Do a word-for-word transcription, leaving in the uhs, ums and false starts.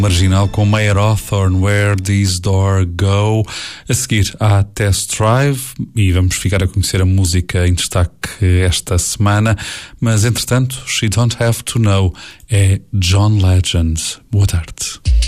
Marginal com Mayer Hawthorne, Where These Doors Go. A seguir há Test Drive e vamos ficar a conhecer a música em destaque esta semana, mas entretanto, She Don't Have to Know é John Legend. Boa tarde.